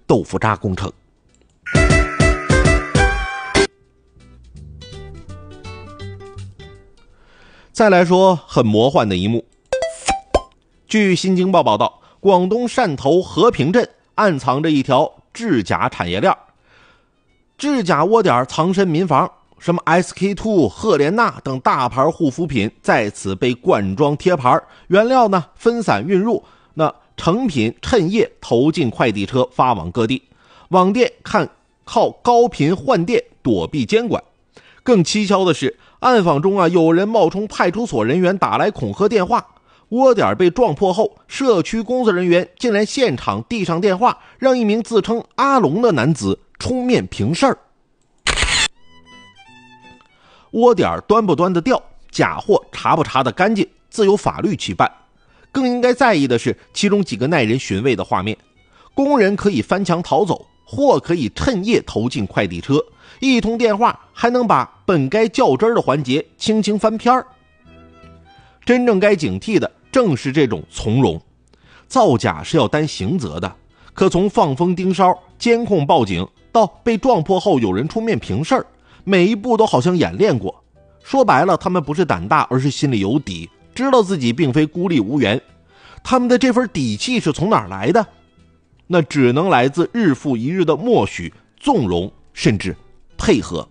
豆腐渣工程。再来说很魔幻的一幕。据新京报报道，广东汕头和平镇暗藏着一条制假产业链，制假窝点藏身民房，什么 SK2、赫莲娜等大牌护肤品在此被灌装贴牌，原料呢分散运入，那成品趁夜投进快递车发往各地，网店靠高频换店躲避监管。更蹊跷的是，暗访中有人冒充派出所人员打来恐吓电话，窝点被撞破后，社区工作人员竟然现场递上电话，让一名自称阿龙的男子出面平事儿。窝点端不端得掉，假货查不查得干净，自有法律去办。更应该在意的是其中几个耐人寻味的画面：工人可以翻墙逃走，货可以趁夜投进快递车，一通电话还能把本该较真的环节轻轻翻篇儿。真正该警惕的正是这种从容。造假是要担刑责的，可从放风盯梢、监控报警到被撞破后有人出面平事儿，每一步都好像演练过。说白了，他们不是胆大，而是心里有底，知道自己并非孤立无援。他们的这份底气是从哪儿来的？那只能来自日复一日的默许、纵容，甚至配合。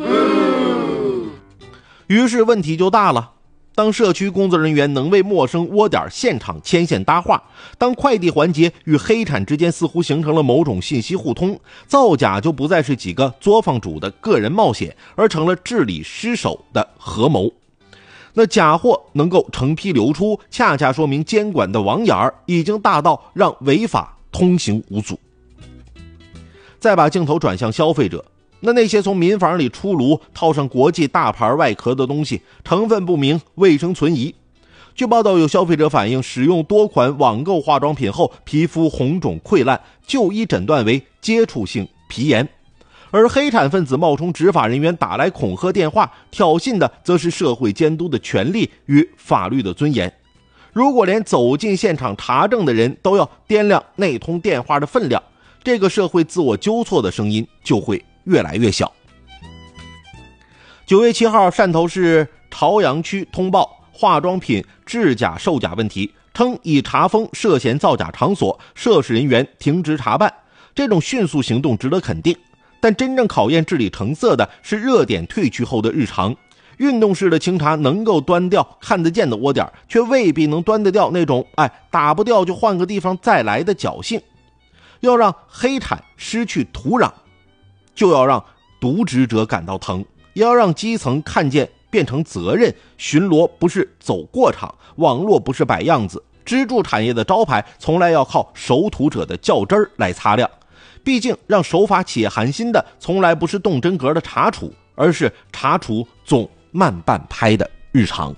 于是问题就大了。当社区工作人员能为陌生窝点现场牵线搭话，当快递环节与黑产之间似乎形成了某种信息互通，造假就不再是几个作坊主的个人冒险，而成了治理失守的合谋。那假货能够成批流出，恰恰说明监管的网眼已经大到让违法通行无阻。再把镜头转向消费者，那些从民房里出炉套上国际大牌外壳的东西，成分不明，卫生存疑。据报道，有消费者反映使用多款网购化妆品后皮肤红肿溃烂，就医诊断为接触性皮炎。而黑产分子冒充执法人员打来恐吓电话，挑衅的则是社会监督的权利与法律的尊严。如果连走进现场查证的人都要掂量那通电话的分量，这个社会自我纠错的声音就会越来越小。9月7号，汕头市朝阳区通报化妆品制假售假问题，称已查封涉嫌造假场所，涉事人员停职查办。这种迅速行动值得肯定，但真正考验治理成色的是热点退去后的日常。运动式的清查能够端掉看得见的窝点，却未必能端得掉那种打不掉就换个地方再来的侥幸。要让黑产失去土壤，就要让渎职者感到疼，也要让基层看见变成责任。巡逻不是走过场，网络不是摆样子，支柱产业的招牌从来要靠守土者的较真儿来擦亮。毕竟让守法企业寒心的从来不是动真格的查处，而是查处总慢半拍的日常。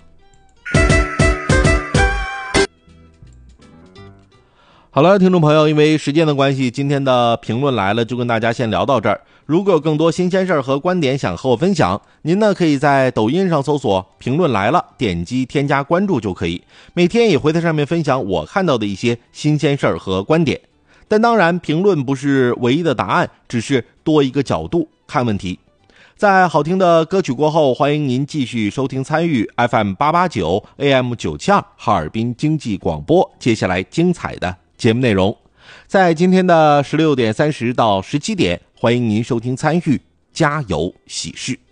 好了，听众朋友，因为时间的关系，今天的评论来了就跟大家先聊到这儿。如果有更多新鲜事儿和观点想和我分享，您呢可以在抖音上搜索评论来了，点击添加关注就可以，每天也会在上面分享我看到的一些新鲜事儿和观点。但当然，评论不是唯一的答案，只是多一个角度看问题。在好听的歌曲过后，欢迎您继续收听参与 FM 889 AM 972哈尔滨经济广播，接下来精彩的节目内容。在今天的16点30到17点，欢迎您收听参与加油喜事。